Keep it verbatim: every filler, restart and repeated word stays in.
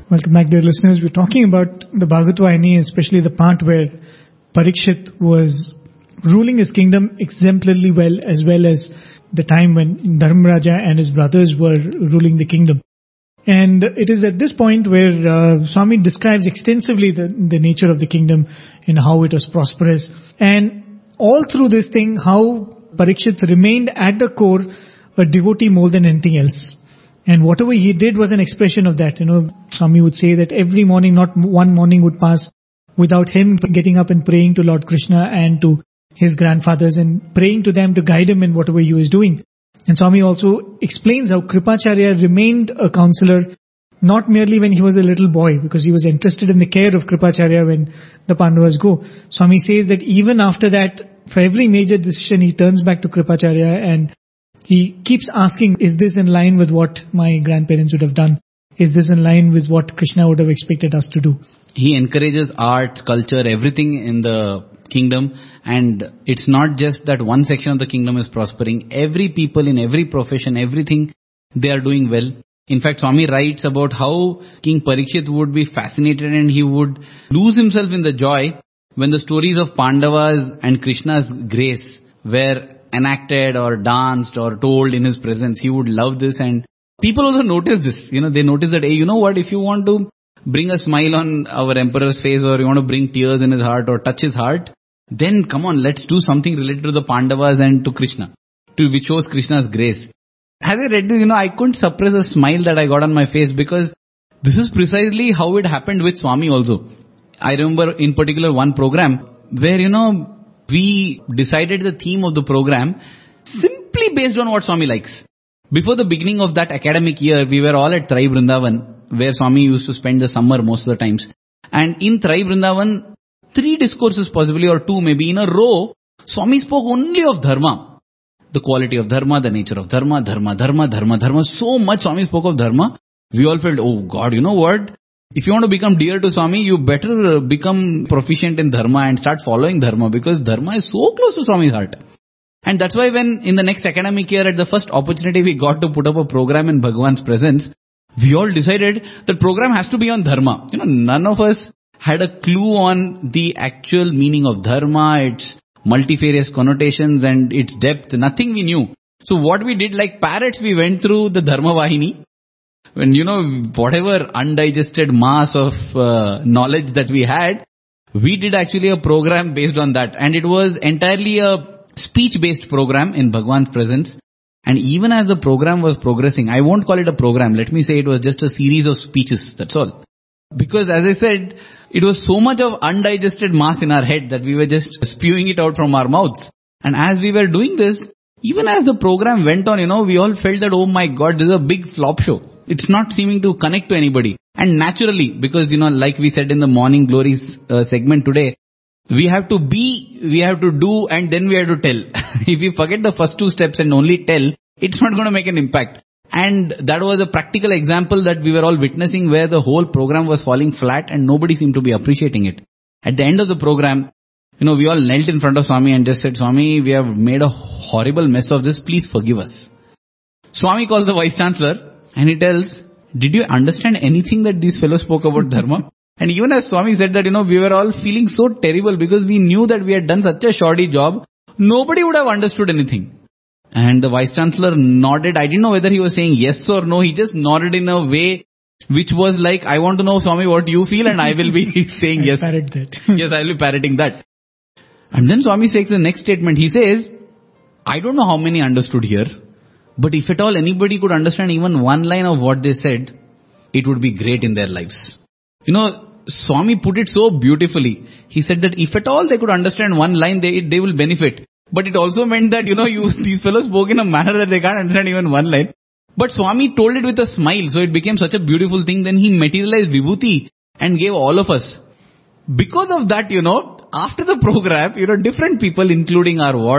Welcome back, dear listeners. We're talking about the Bhagavad Vahini, especially the part where Parikshit was ruling his kingdom exemplarily well, as well as the time when Dharmaraja and his brothers were ruling the kingdom. And it is at this point where uh, Swami describes extensively the, the nature of the kingdom and how it was prosperous. And all through this thing, how Parikshit remained at the core a devotee more than anything else. And whatever he did was an expression of that. You know, Swami would say that every morning, not one morning would pass without him getting up and praying to Lord Krishna and to his grandfathers and praying to them to guide him in whatever he was doing. And Swami also explains how Kripacharya remained a counselor not merely when he was a little boy, because he was interested in the care of Kripacharya when the Pandavas go. Swami says that even after that, for every major decision, he turns back to Kripacharya and he keeps asking, is this in line with what my grandparents would have done? Is this in line with what Krishna would have expected us to do? He encourages arts, culture, everything in the kingdom, and it's not just that one section of the kingdom is prospering. Every people in every profession, everything, they are doing well. In fact, Swami writes about how King Parikshit would be fascinated and he would lose himself in the joy when the stories of Pandavas and Krishna's grace were enacted or danced or told in his presence. He would love this, and people also notice this. You know, they notice that, hey, you know what, if you want to bring a smile on our emperor's face, or you want to bring tears in his heart or touch his heart, then come on, let's do something related to the Pandavas and to Krishna, to which shows Krishna's grace. As I read this, you know, I couldn't suppress a smile that I got on my face, because this is precisely how it happened with Swami also. I remember in particular one program where, you know, we decided the theme of the program simply based on what Swami likes. Before the beginning of that academic year, we were all at Trai Vrindavan, where Swami used to spend the summer most of the times. And in Trai Vrindavan, three discourses possibly, or two maybe in a row, Swami spoke only of dharma. The quality of dharma, the nature of dharma, dharma, dharma, dharma, dharma. So much Swami spoke of dharma. We all felt, oh God, you know what? If you want to become dear to Swami, you better become proficient in dharma and start following dharma, because dharma is so close to Swami's heart. And that's why when in the next academic year, at the first opportunity we got to put up a program in Bhagwan's presence, we all decided that program has to be on dharma. You know, none of us had a clue on the actual meaning of dharma, its multifarious connotations and its depth. Nothing we knew. So what we did, like parrots, we went through the Dharma Vahini. When, you know, whatever undigested mass of uh, knowledge that we had, we did actually a program based on that. And it was entirely a speech-based program in Bhagwan's presence. And even as the program was progressing, I won't call it a program. Let me say it was just a series of speeches. That's all. Because as I said, it was so much of undigested mass in our head that we were just spewing it out from our mouths. And as we were doing this, even as the program went on, you know, we all felt that, oh my God, this is a big flop show. It's not seeming to connect to anybody. And naturally, because, you know, like we said in the Morning Glories uh, segment today, we have to be, we have to do, and then we have to tell. If we forget the first two steps and only tell, it's not going to make an impact. And that was a practical example that we were all witnessing, where the whole program was falling flat and nobody seemed to be appreciating it. At the end of the program, you know, we all knelt in front of Swami and just said, Swami, we have made a horrible mess of this. Please forgive us. Swami calls the Vice Chancellor and he tells, did you understand anything that these fellows spoke about dharma? And even as Swami said that, you know, we were all feeling so terrible because we knew that we had done such a shoddy job. Nobody would have understood anything. And the Vice Chancellor nodded. I didn't know whether he was saying yes or no. He just nodded in a way which was like, I want to know, Swami, what you feel, and I will be saying yes. Parrot that. Yes, I will be parroting that. And then Swami takes the next statement. He says, I don't know how many understood here, but if at all anybody could understand even one line of what they said, it would be great in their lives. You know, Swami put it so beautifully. He said that if at all they could understand one line, they they will benefit. But it also meant that, you know, you these fellows spoke in a manner that they can't understand even one line. But Swami told it with a smile, so it became such a beautiful thing. Then he materialized Vibhuti and gave all of us. Because of that, you know, after the program, you know, different people, including our ward